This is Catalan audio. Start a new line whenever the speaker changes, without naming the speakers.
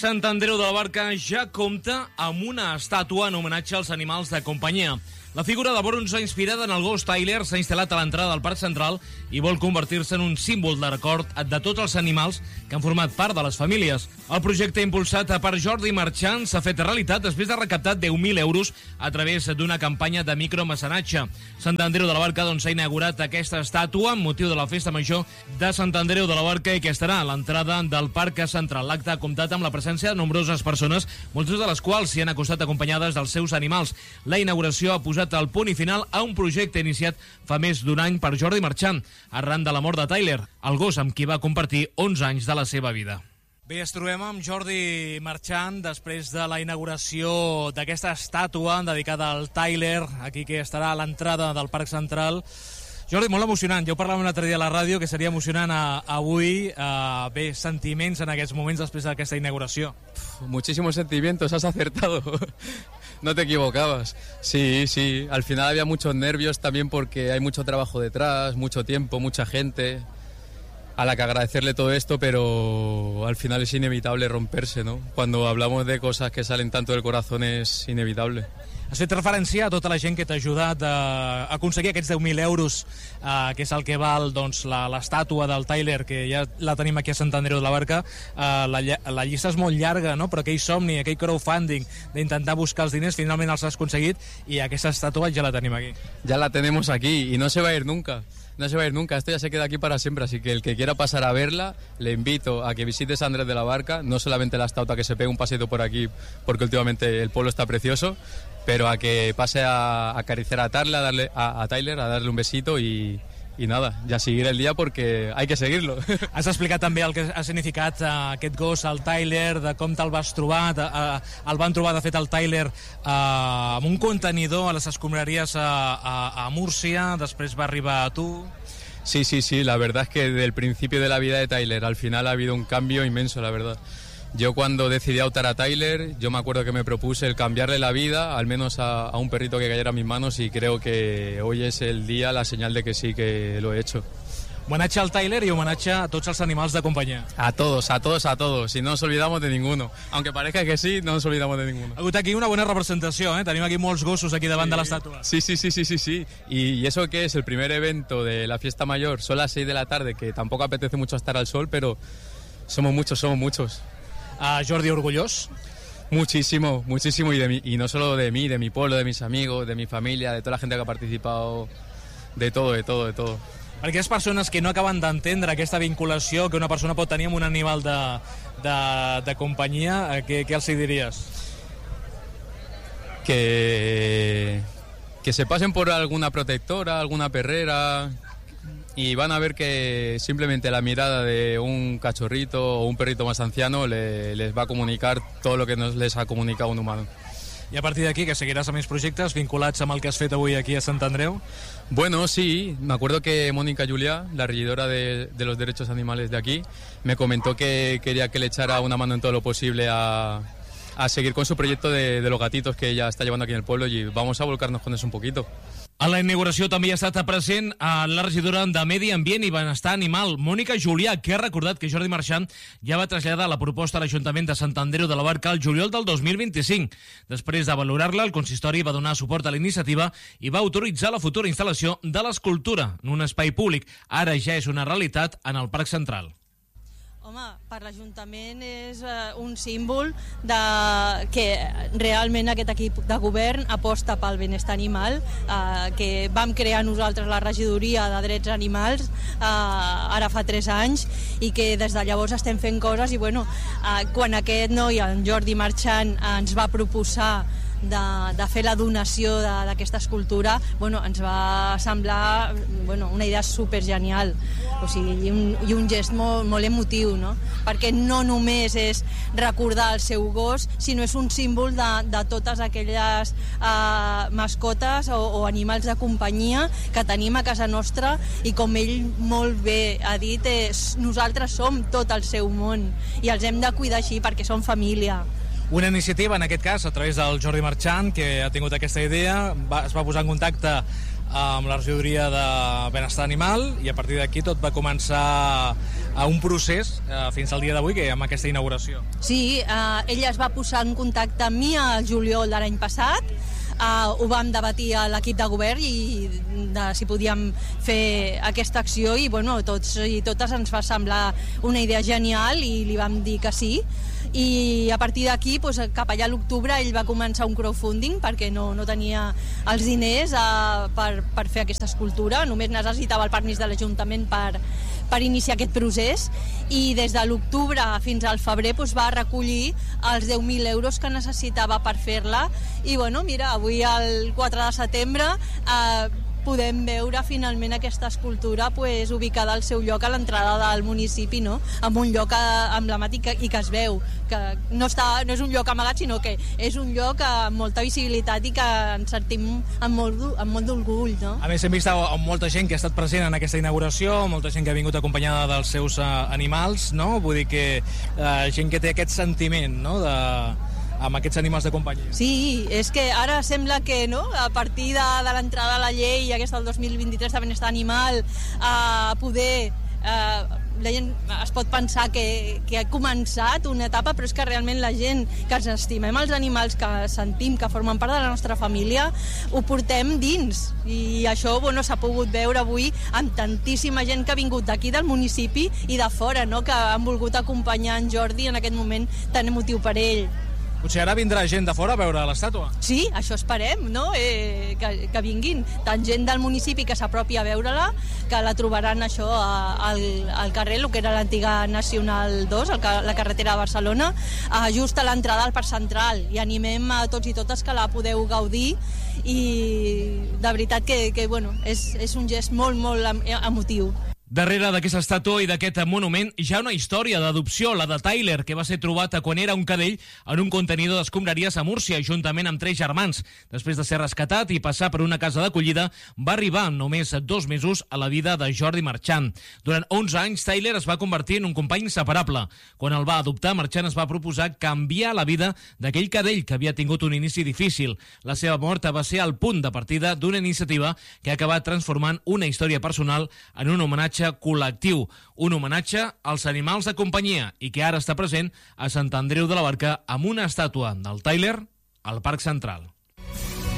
Sant Andreu de la Barca ja compta amb una estàtua en homenatge als animals de companyia. La figura de bronze inspirada en el gos Tyler s'ha instal·lat a l'entrada del Parc Central i vol convertir-se en un símbol de record de tots els animals que han format part de les famílies. El projecte impulsat per Jordi Marchant s'ha fet realitat després de recaptar 10.000 euros a través d'una campanya de micromecenatge. Sant Andreu de la Barca s'ha inaugurat aquesta estàtua amb motiu de la Festa Major de Sant Andreu de la Barca i que estarà a l'entrada del Parc Central. L'acte ha comptat amb la presència de nombroses persones, moltes de les quals s'hi han acostat acompanyades dels seus animals. La inauguració ha posat el punt i final a un projecte iniciat fa més d'un any per Jordi Marchant, arran de la mort de Tyler, el gos amb qui va compartir 11 anys de la seva vida. Bé, ens trobem amb Jordi Marchant després de la inauguració d'aquesta estàtua dedicada al Tyler, aquí que estarà a l'entrada del Parc Central. Jordi, molt emocionant. Ja ho parlàvem un altre dia a la ràdio, que seria emocionant avui. Bé, sentiments en aquests moments després d'aquesta inauguració.
Muchísimos sentimientos, has acertado. No te equivocabas. Sí, al final había muchos nervios también porque hay mucho trabajo detrás, mucho tiempo, mucha gente a la que agradecerle todo esto, pero al final es inevitable romperse, ¿no? Cuando hablamos de cosas que salen tanto del corazón es inevitable.
Has fet referència a tota la gent que t'ha ajudat a aconseguir aquests 10.000 euros, que és el que val l'estàtua del Tyler, que ja la tenim aquí a Sant Andreu de la Barca. La llista és molt llarga, no? Però aquell somni, aquell crowdfunding d'intentar buscar els diners, finalment els has aconseguit i aquesta estàtua ja la tenim aquí.
Ya la tenemos aquí y no se va a ir nunca. No se va a ir nunca, esto ya se queda aquí para siempre, así que el que quiera pasar a verla, le invito a que visite San Andrés de la Barca, no solamente la estatua, que se pegue un paseito por aquí, porque últimamente el pueblo está precioso, pero a que pase a acariciar a Tyler, a darle un besito y nada, ja seguir el dia perquè hay que seguirlo.
Has explicat també el que ha significat aquest gos, el Tyler, de com te'l vas trobar. El van trobar, de fet, el Tyler amb un contenidor a les escombraries a Múrcia, després va arribar a tu.
Sí, la verdad es que desde el principio de la vida de Tyler al final ha habido un cambio inmenso, la verdad. Yo cuando decidí adoptar a Tyler, yo me acuerdo que me propuse el cambiarle la vida, al menos a un perrito que cayera a mis manos, y creo que hoy es el día, la señal de que sí que lo he hecho.
Homenatge al Tyler y homenatge a tots els animals de companyia.
A todos, y no nos olvidamos de ninguno. Aunque parezca que sí, no nos olvidamos de ninguno.
Ha hagut aquí una bona representació, Tenim aquí molts gossos aquí davant de l'estàtua.
Sí. Y eso que es el primer evento de la Fiesta Mayor, son las 6 de la tarde, que tampoco apetece mucho estar al sol, pero somos muchos.
Jordi, orgullós?
Muchísimo, y no solo de mí, de mi pueblo, de mis amigos, de mi familia, de toda la gente que ha participado, de todo.
Per aquelles persones que no acaben d'entendre aquesta vinculació que una persona pot tenir amb un animal de companyia, què els diries?
Que se pasen por alguna protectora, alguna perrera, y van a ver que simplemente la mirada de un cachorrito o un perrito más anciano les va a comunicar todo lo que no les ha comunicado un humano.
I a partir d'aquí, que seguiràs amb més projectes vinculats amb el que has fet avui aquí a Sant Andreu?
Bueno, sí, me acuerdo que Mónica Juliá, la regidora de los derechos animales de aquí, me comentó que quería que le echara una mano en todo lo posible a seguir con su proyecto de los gatitos que ella está llevando aquí en el pueblo, y vamos a volcarnos con eso un poquito.
A la inauguració també hi ha estat present la regidora de Medi Ambient i Benestar Animal, Mònica Julià, que ha recordat que Jordi Marchant ja va traslladar la proposta a l'Ajuntament de Sant Andreu de la Barca al juliol del 2025. Després de valorar-la, el consistori va donar suport a la iniciativa i va autoritzar la futura instal·lació de l'escultura en un espai públic. Ara ja és una realitat en el Parc Central.
Home, per l'Ajuntament és un símbol que realment aquest equip de govern aposta pel benestar animal, que vam crear nosaltres la regidoria de drets animals ara fa 3 anys, i que des de llavors estem fent coses, i quan aquest noi, en Jordi Marchant, ens va proposar de fer la donació d'aquesta escultura, ens va semblar una idea supergenial, i un gest molt emotiu, no? Perquè no només és recordar el seu gos, sinó és un símbol de totes aquelles mascotes o animals de companyia que tenim a casa nostra, i com ell molt bé ha dit, nosaltres som tot el seu món i els hem de cuidar així perquè som família.
Una iniciativa, en aquest cas, a través del Jordi Marchant, que ha tingut aquesta idea, es va posar en contacte amb la regidoria de Benestar Animal, i a partir d'aquí tot va començar un procés fins al dia d'avui, que amb aquesta inauguració.
Sí, ella es va posar en contacte amb mi al juliol de l'any passat. Ho vam debatir a l'equip de govern i de si podíem fer aquesta acció, i bueno, tots i totes ens va semblar una idea genial i li vam dir que sí. I a partir d'aquí, doncs, cap allà a l'octubre, ell va començar un crowdfunding perquè no tenia els diners per fer aquesta escultura, només necessitava el permís de l'Ajuntament per iniciar aquest procés, i des de l'octubre fins al febrer doncs, va recollir els 10.000 euros que necessitava per fer-la, i bueno, mira, avui el 4 de setembre podem veure finalment aquesta escultura pues, ubicada al seu lloc a l'entrada del municipi, no? En un lloc emblemàtic i que es veu que no és un lloc amagat, sinó que és un lloc amb molta visibilitat i que ens sentim amb molt d'orgull, no?
A més, hem vist molta gent que ha estat present en aquesta inauguració, molta gent que ha vingut acompanyada dels seus animals, no? Vull dir que gent que té aquest sentiment, no?, amb aquests animals de companyia.
Sí, és que ara sembla que no, a partir de l'entrada de la llei aquesta del 2023 de Benestar Animal, la gent es pot pensar que ha començat una etapa, però és que realment la gent que ens estimem els animals, que sentim que formen part de la nostra família, ho portem dins, i això s'ha pogut veure avui amb tantíssima gent que ha vingut d'aquí del municipi i de fora, no?, que han volgut acompanyar en Jordi en aquest moment tan emotiu per ell.
Potser ara vindrà gent de fora a veure l'estàtua.
Sí, això esperem, no? Que vinguin tant gent del municipi que s'apropi a veure-la, que la trobaran això al carrer, el que era l'antiga Nacional 2, la carretera de Barcelona, just a l'entrada al Parc Central, i animem a tots i totes que la podeu gaudir, i de veritat que és un gest molt, molt emotiu.
Darrere d'aquesta estàtua i d'aquest monument hi ha una història d'adopció, la de Tyler, que va ser trobat quan era un cadell en un contenidor d'escombraries a Múrcia, juntament amb 3 germans. Després de ser rescatat i passar per una casa d'acollida, va arribar en només 2 mesos a la vida de Jordi Marchant. Durant 11 anys, Tyler es va convertir en un company inseparable. Quan el va adoptar, Marchant es va proposar canviar la vida d'aquell cadell que havia tingut un inici difícil. La seva mort va ser el punt de partida d'una iniciativa que ha acabat transformant una història personal en un homenatge col·lectiu, un homenatge als animals de companyia, i que ara està present a Sant Andreu de la Barca amb una estàtua del Tyler al Parc Central.